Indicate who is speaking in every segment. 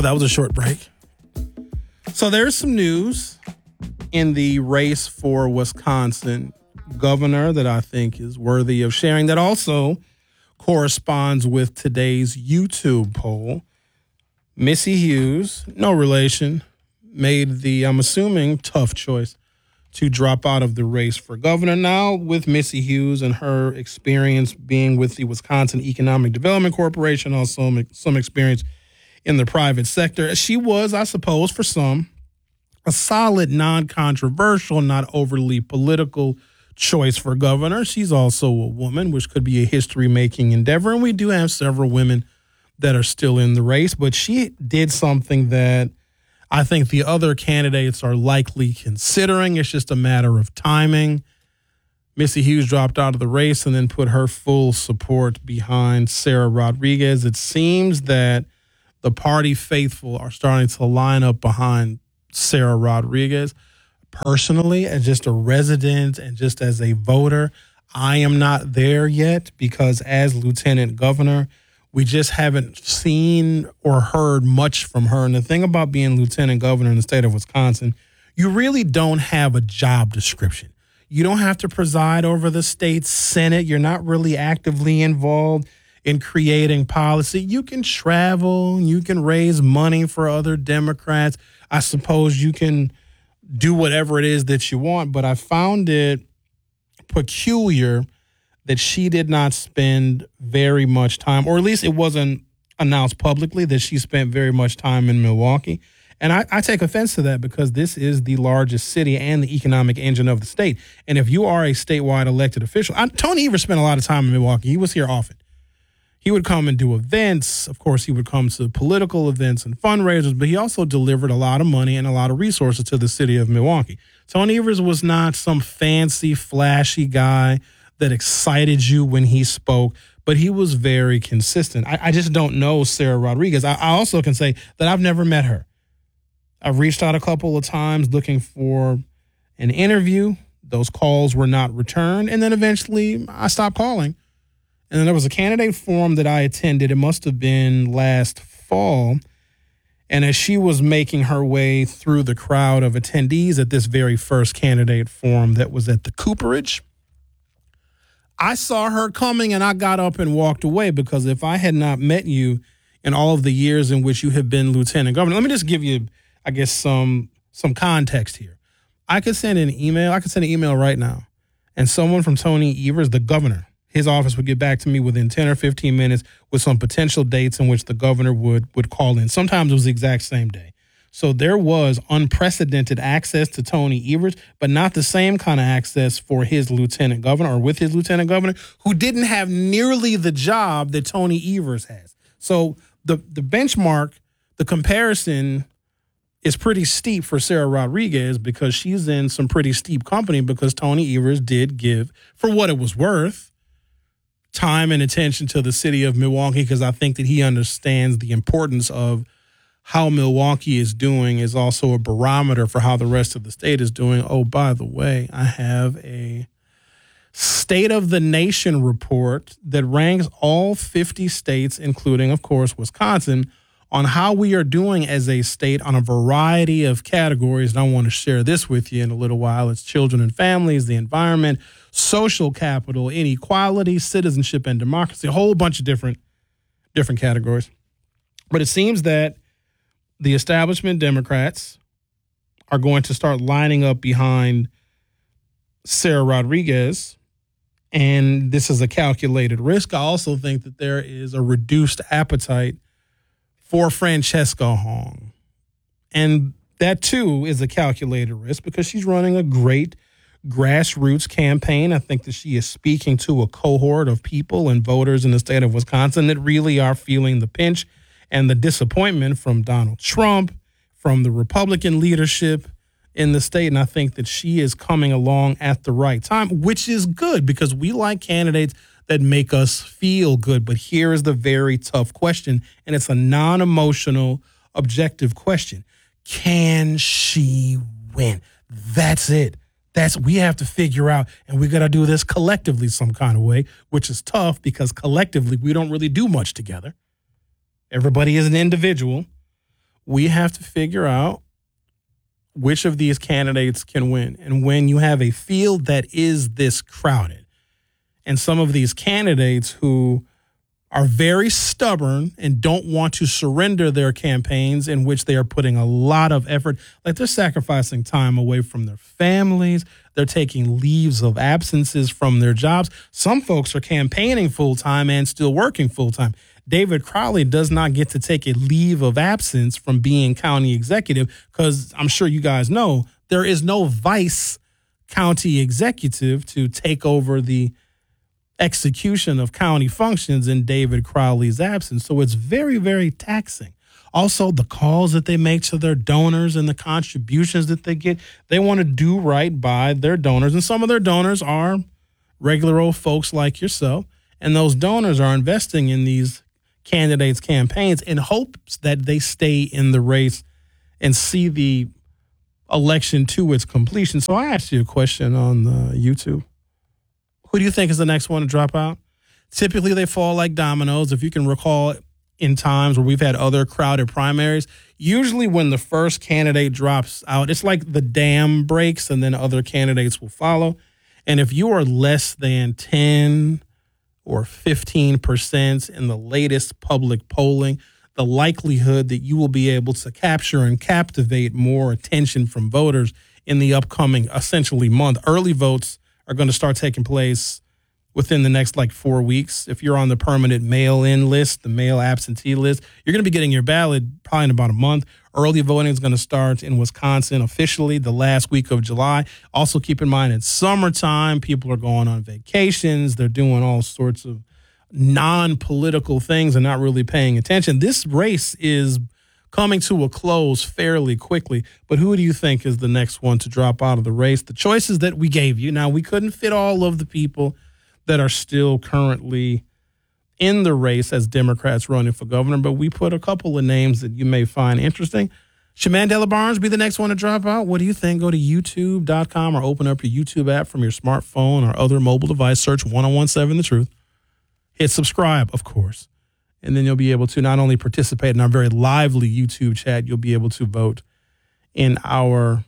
Speaker 1: Well, that was a short break. So there's some news in the race for Wisconsin governor that I think is worthy of sharing, that also corresponds with today's YouTube poll. Missy Hughes, no relation, made the, I'm assuming, tough choice to drop out of the race for governor. Now, with Missy Hughes and her experience being with the Wisconsin Economic Development Corporation, also some experience in the private sector, she was, I suppose, for some, a solid, non-controversial, not overly political choice for governor. She's also a woman, which could be a history-making endeavor, and we do have several women that are still in the race, but she did something that I think the other candidates are likely considering. It's just a matter of timing. Missy Hughes dropped out of the race and then put her full support behind Sarah Rodriguez. It seems that the party faithful are starting to line up behind Sarah Rodriguez. Personally, as just a resident and just as a voter, I am not there yet because as lieutenant governor, we just haven't seen or heard much from her. And the thing about being lieutenant governor in the state of Wisconsin, you really don't have a job description. You don't have to preside over the state Senate. You're not really actively involved in creating policy. You can travel, you can raise money for other Democrats. I suppose you can do whatever it is that you want, but I found it peculiar that she did not spend very much time, or at least it wasn't announced publicly that she spent very much time in Milwaukee. And I take offense to that because this is the largest city and the economic engine of the state. And if you are a statewide elected official, Tony Evers spent a lot of time in Milwaukee. He was here often. He would come and do events. Of course, he would come to political events and fundraisers, but he also delivered a lot of money and a lot of resources to the city of Milwaukee. Tony Evers was not some fancy, flashy guy that excited you when he spoke, but he was very consistent. I just don't know Sarah Rodriguez. I also can say that I've never met her. I've reached out a couple of times looking for an interview. Those calls were not returned, and then eventually I stopped calling. And then there was a candidate forum that I attended. It must have been last fall. And as she was making her way through the crowd of attendees at this very first candidate forum that was at the Cooperage, I saw her coming and I got up and walked away because if I had not met you in all of the years in which you have been lieutenant governor, let me just give you, I guess, some context here. I could send an email. I could send an email right now, and someone from Tony Evers, the governor, his office would get back to me within 10 or 15 minutes with some potential dates in which the governor would call in. Sometimes it was the exact same day. So there was unprecedented access to Tony Evers, but not the same kind of access for his lieutenant governor or with his lieutenant governor, who didn't have nearly the job that Tony Evers has. So the benchmark, the comparison is pretty steep for Sarah Rodriguez because she's in some pretty steep company because Tony Evers did give, for what it was worth, time and attention to the city of Milwaukee because I think that he understands the importance of how Milwaukee is doing is also a barometer for how the rest of the state is doing. Oh, by the way, I have a State of the Nation report that ranks all 50 states, including, of course, Wisconsin, on how we are doing as a state on a variety of categories. And I want to share this with you in a little while. It's children and families, the environment, social capital, inequality, citizenship, and democracy, a whole bunch of different categories. But it seems that the establishment Democrats are going to start lining up behind Sarah Rodriguez, and this is a calculated risk. I also think that there is a reduced appetite for Francesca Hong. And that, too, is a calculated risk because she's running a great grassroots campaign. I think that she is speaking to a cohort of people and voters in the state of Wisconsin that really are feeling the pinch and the disappointment from Donald Trump, from the Republican leadership in the state. And I think that she is coming along at the right time, which is good because we like candidates that make us feel good. But here is the very tough question, and it's a non-emotional, objective question. Can she win? That's it. We have to figure out, and we got to do this collectively some kind of way, which is tough because collectively we don't really do much together. Everybody is an individual. we have to figure out which of these candidates can win. And when you have a field that is this crowded, and some of these candidates who are very stubborn and don't want to surrender their campaigns, in which they are putting a lot of effort, like they're sacrificing time away from their families, they're taking leaves of absences from their jobs. Some folks are campaigning full-time and still working full-time. David Crowley does not get to take a leave of absence from being county executive because I'm sure you guys know there is no vice county executive to take over the execution of county functions in David Crowley's absence. So it's very, very taxing. Also, the calls that they make to their donors and the contributions that they get, they want to do right by their donors. And some of their donors are regular old folks like yourself. And those donors are investing in these candidates' campaigns in hopes that they stay in the race and see the election to its completion. So I asked you a question on YouTube. Who do you think is the next one to drop out? Typically, they fall like dominoes. If you can recall in times where we've had other crowded primaries, usually when the first candidate drops out, it's like the dam breaks and then other candidates will follow. And if you are less than 10 or 15% in the latest public polling, the likelihood that you will be able to capture and captivate more attention from voters in the upcoming, essentially, month. Early votes are going to start taking place within the next 4 weeks. If you're on the permanent mail-in list, the mail absentee list, you're going to be getting your ballot probably in about a month. Early voting is going to start in Wisconsin officially the last week of July. Also keep in mind it's summertime. People are going on vacations. They're doing all sorts of non-political things and not really paying attention. This race is coming to a close fairly quickly. But who do you think is the next one to drop out of the race? The choices that we gave you. Now, we couldn't fit all of the people that are still currently in the race as Democrats running for governor, but we put a couple of names that you may find interesting. Should Mandela Barnes be the next one to drop out? What do you think? Go to youtube.com or open up your YouTube app from your smartphone or other mobile device. Search 1017 The Truth. Hit subscribe, of course. And then you'll be able to not only participate in our very lively YouTube chat, you'll be able to vote in our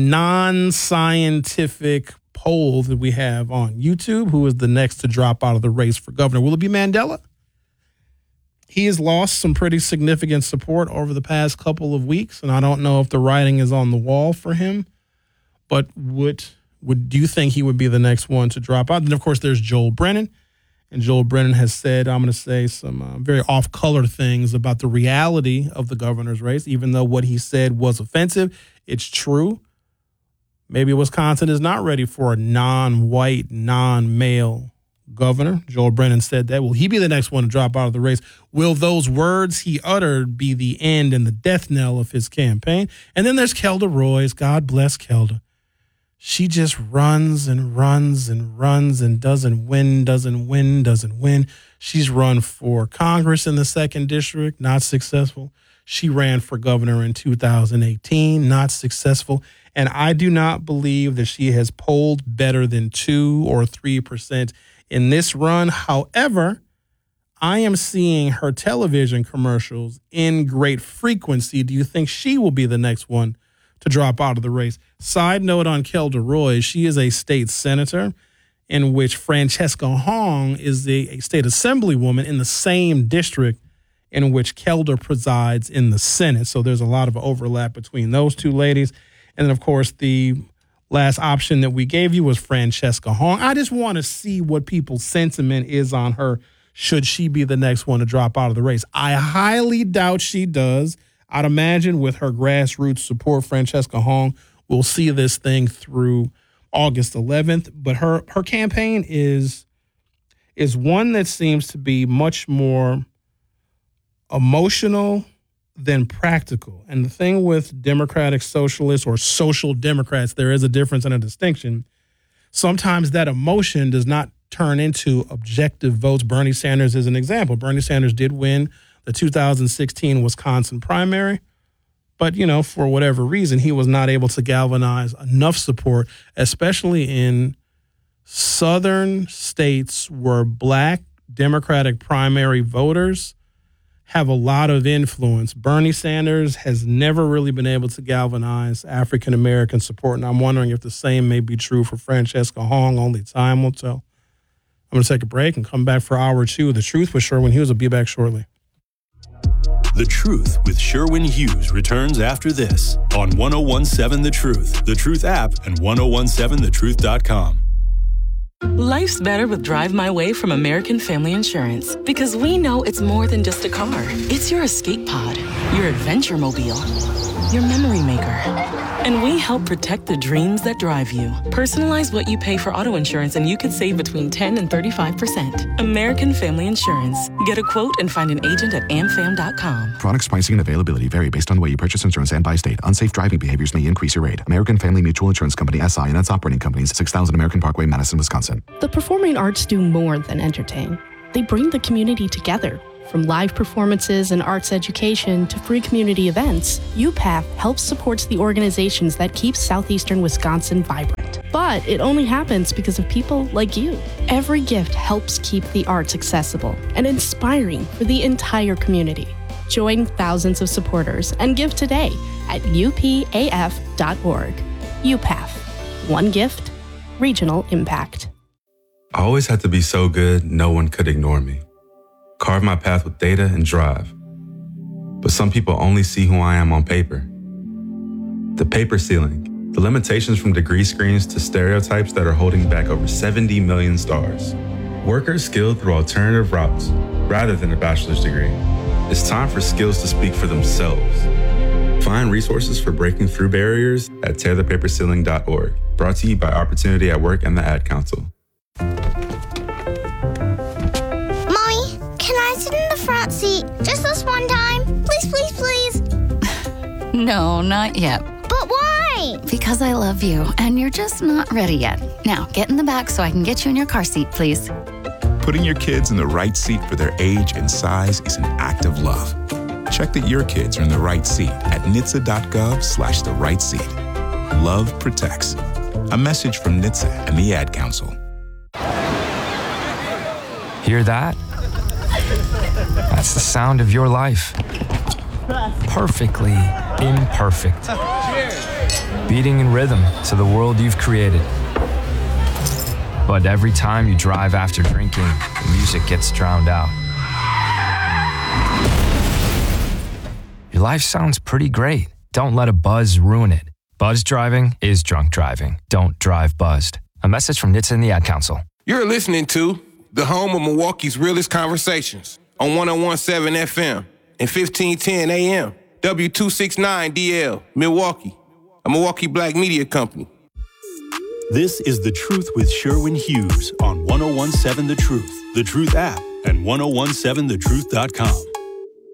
Speaker 1: non-scientific poll that we have on YouTube. Who is the next to drop out of the race for governor? Will it be Mandela? He has lost some pretty significant support over the past couple of weeks, and I don't know if the writing is on the wall for him. But do you think he would be the next one to drop out? And, of course, there's Joel Brennan. And Joel Brennan has said, I'm going to say some very off-color things about the reality of the governor's race, even though what he said was offensive. It's true. Maybe Wisconsin is not ready for a non-white, non-male governor. Joel Brennan said that. Will he be the next one to drop out of the race? Will those words he uttered be the end and the death knell of his campaign? And then there's Kelda Roys. God bless Kelda. She just runs and runs and runs and doesn't win. She's run for Congress in the 2nd District, not successful. She ran for governor in 2018, not successful. And I do not believe that she has polled better than 2 or 3% in this run. However, I am seeing her television commercials in great frequency. Do you think she will be the next one to drop out of the race? Side note on Kelda Roy, she is a state senator in which Francesca Hong is a state assemblywoman in the same district in which Kelda presides in the Senate. So there's a lot of overlap between those two ladies. And then, of course, the last option that we gave you was Francesca Hong. I just want to see what people's sentiment is on her. Should she be the next one to drop out of the race? I highly doubt she does. I'd imagine with her grassroots support, Francesca Hong will see this thing through August 11th. But her campaign is one that seems to be much more emotional than practical. And the thing with Democratic Socialists or social Democrats, there is a difference and a distinction. Sometimes that emotion does not turn into objective votes. Bernie Sanders is an example. Bernie Sanders did win the 2016 Wisconsin primary, but, for whatever reason, he was not able to galvanize enough support, especially in southern states where black Democratic primary voters have a lot of influence. Bernie Sanders has never really been able to galvanize African-American support, and I'm wondering if the same may be true for Francesca Hong. Only time will tell. I'm going to take a break and come back for hour 2 of The Truth with Sherwin Hughes. I'll be back shortly.
Speaker 2: The Truth with Sherwin Hughes returns after this on 1017 The Truth, The Truth app, and 1017thetruth.com.
Speaker 3: Life's better with Drive My Way from American Family Insurance because we know it's more than just a car. It's your escape pod, your adventure mobile, your memory maker. And we help protect the dreams that drive you. Personalize what you pay for auto insurance and you could save between 10 and 35%. American Family Insurance. Get a quote and find an agent at amfam.com.
Speaker 4: Products, pricing, and availability vary based on the way you purchase insurance and by state. Unsafe driving behaviors may increase your rate. American Family Mutual Insurance Company, SI, and its operating companies, 6000 American Parkway, Madison, Wisconsin.
Speaker 5: The performing arts do more than entertain. They bring the community together. From live performances and arts education to free community events, UPATH helps support the organizations that keep southeastern Wisconsin vibrant. But it only happens because of people like you. Every gift helps keep the arts accessible and inspiring for the entire community. Join thousands of supporters and give today at upaf.org. UPATH. One gift, regional impact.
Speaker 6: I always had to be so good, no one could ignore me. Carve my path with data and drive. But some people only see who I am on paper. The paper ceiling, the limitations from degree screens to stereotypes that are holding back over 70 million stars. Workers skilled through alternative routes rather than a bachelor's degree. It's time for skills to speak for themselves. Find resources for breaking through barriers at tearthepaperceiling.org. Brought to you by Opportunity at Work and the Ad Council.
Speaker 7: Can I sit in the front seat just this one time? Please, please, please.
Speaker 8: No, not yet.
Speaker 7: But why?
Speaker 8: Because I love you, and you're just not ready yet. Now, get in the back so I can get you in your car seat, please.
Speaker 9: Putting your kids in the right seat for their age and size is an act of love. Check that your kids are in the right seat at NHTSA.gov/the right seat. Love protects. A message from NHTSA and the Ad Council.
Speaker 10: Hear that? That's the sound of your life. Perfectly imperfect. Beating in rhythm to the world you've created. But every time you drive after drinking, the music gets drowned out. Your life sounds pretty great. Don't let a buzz ruin it. Buzz driving is drunk driving. Don't drive buzzed. A message from NHTSA and the Ad Council.
Speaker 11: You're listening to the home of Milwaukee's realest conversations on 1017 FM and 1510 AM. W269DL, Milwaukee, a Milwaukee Black media company.
Speaker 2: This is The Truth with Sherwin Hughes on 1017 The Truth, The Truth app, and 1017thetruth.com.